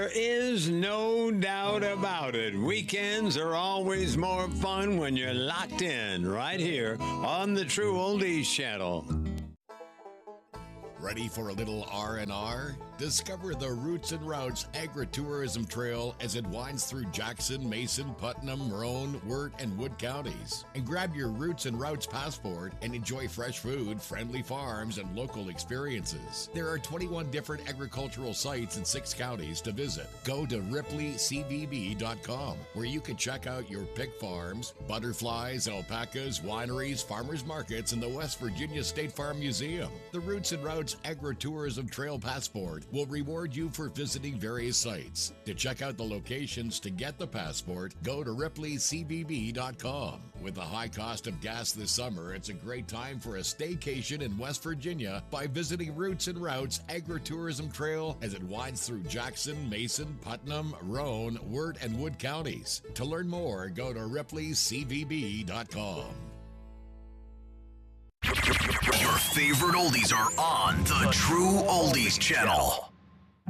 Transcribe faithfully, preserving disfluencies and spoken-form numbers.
There is no doubt about it. Weekends are always more fun when you're locked in right here on the True Oldies Channel. Ready for a little R and R? Discover the Roots and Routes Agritourism Trail as it winds through Jackson, Mason, Putnam, Roane, Wirt, and Wood counties. And grab your Roots and Routes passport and enjoy fresh food, friendly farms, and local experiences. There are twenty-one different agricultural sites in six counties to visit. Go to Ripley C V B dot com, where you can check out your pig farms, butterflies, alpacas, wineries, farmers markets, and the West Virginia State Farm Museum. The Roots and Routes Agritourism Trail Passport will reward you for visiting various sites. To check out the locations to get the passport, go to Ripley C V B dot com. With the high cost of gas this summer, it's a great time for a staycation in West Virginia by visiting Roots and Routes Agritourism Trail as it winds through Jackson, Mason, Putnam, Roane, Wirt, and Wood counties. To learn more, go to Ripley C V B dot com. Your favorite oldies are on the True Oldies Channel.